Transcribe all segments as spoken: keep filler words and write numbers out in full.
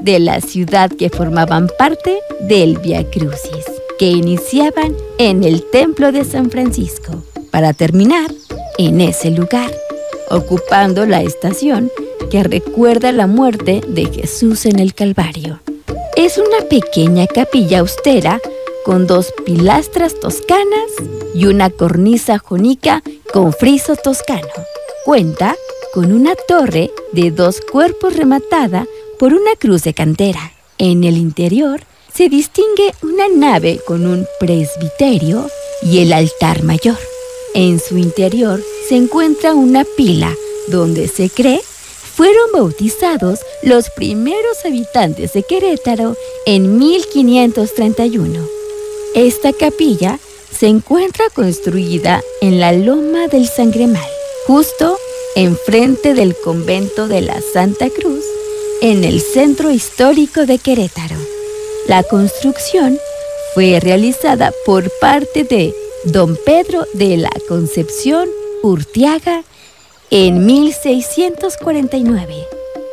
de la ciudad que formaban parte del Vía Crucis, que iniciaban en el Templo de San Francisco, para terminar en ese lugar, ocupando la estación que recuerda la muerte de Jesús en el Calvario. Es una pequeña capilla austera con dos pilastras toscanas y una cornisa jónica con friso toscano. Cuenta con una torre de dos cuerpos rematada por una cruz de cantera. En el interior se distingue una nave con un presbiterio y el altar mayor. En su interior se encuentra una pila donde se cree fueron bautizados los primeros habitantes de Querétaro en mil quinientos treinta y uno. Esta capilla se encuentra construida en la Loma del Sangremal, justo enfrente del convento de la Santa Cruz, en el centro histórico de Querétaro. La construcción fue realizada por parte de don Pedro de la Concepción Urtiaga en mil seiscientos cuarenta y nueve.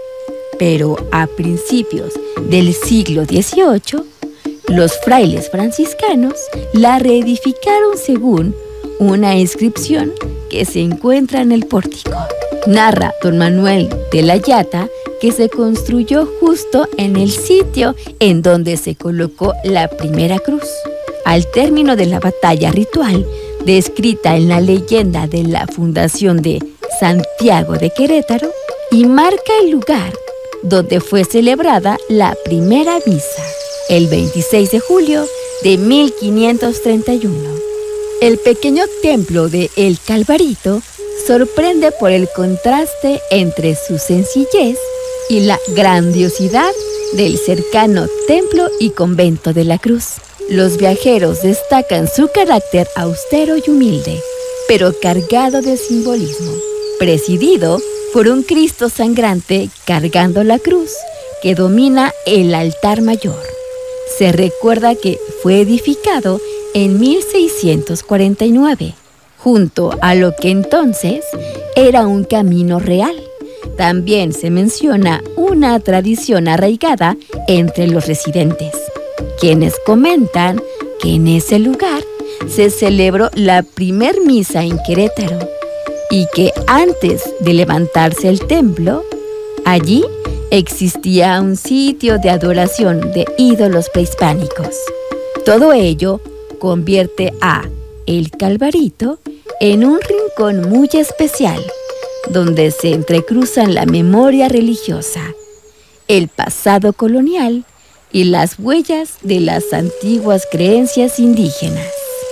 Pero a principios del siglo dieciocho, los frailes franciscanos la reedificaron según una inscripción que se encuentra en el pórtico. Narra don Manuel de la Llata que se construyó justo en el sitio en donde se colocó la primera cruz. Al término de la batalla ritual, descrita en la leyenda de la fundación de Santiago de Querétaro, y marca el lugar donde fue celebrada la primera misa, el veintiséis de julio de mil quinientos treinta y uno. El pequeño templo de El Calvarito sorprende por el contraste entre su sencillez y la grandiosidad del cercano templo y convento de la Cruz. Los viajeros destacan su carácter austero y humilde, pero cargado de simbolismo, presidido por un Cristo sangrante cargando la cruz que domina el altar mayor. Se recuerda que fue edificado en mil seiscientos cuarenta y nueve, junto a lo que entonces era un camino real. También se menciona una tradición arraigada entre los residentes, quienes comentan que en ese lugar se celebró la primer misa en Querétaro y que antes de levantarse el templo, allí existía un sitio de adoración de ídolos prehispánicos. Todo ello convierte a El Calvarito en un rincón muy especial, donde se entrecruzan la memoria religiosa, el pasado colonial y las huellas de las antiguas creencias indígenas.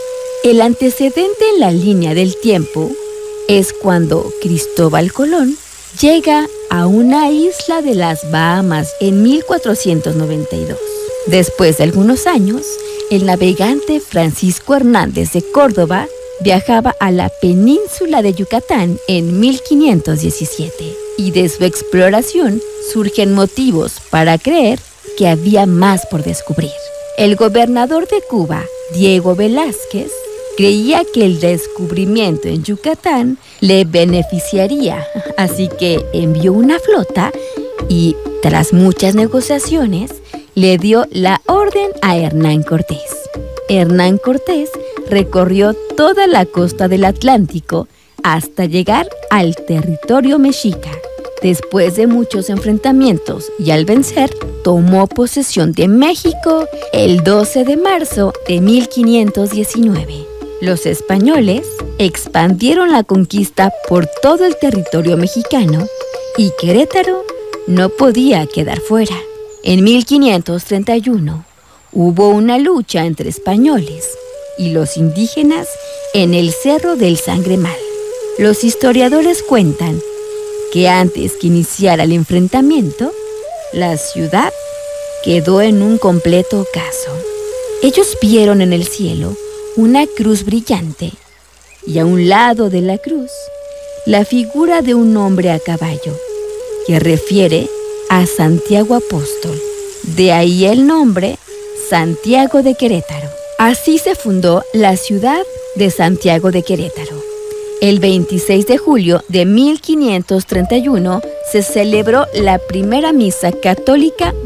El antecedente en la línea del tiempo es cuando Cristóbal Colón llega a una isla de las Bahamas en mil cuatrocientos noventa y dos. Después de algunos años, el navegante Francisco Hernández de Córdoba viajaba a la península de Yucatán en mil quinientos diecisiete, y de su exploración surgen motivos para creer que había más por descubrir. El gobernador de Cuba, Diego Velázquez, creía que el descubrimiento en Yucatán le beneficiaría, así que envió una flota y, tras muchas negociaciones, le dio la orden a Hernán Cortés. Hernán Cortés recorrió toda la costa del Atlántico hasta llegar al territorio mexica. Después de muchos enfrentamientos y al vencer, tomó posesión de México el doce de marzo de mil quinientos diecinueve. Los españoles expandieron la conquista por todo el territorio mexicano y Querétaro no podía quedar fuera. En mil quinientos treinta y uno hubo una lucha entre españoles y los indígenas en el Cerro del Sangremal. Los historiadores cuentan que antes que iniciara el enfrentamiento, la ciudad quedó en un completo ocaso. Ellos vieron en el cielo una cruz brillante y a un lado de la cruz la figura de un hombre a caballo, que refiere a Santiago Apóstol. De ahí el nombre Santiago de Querétaro. Así se fundó la ciudad de Santiago de Querétaro. El veintiséis de julio de mil quinientos treinta y uno se celebró la primera misa católica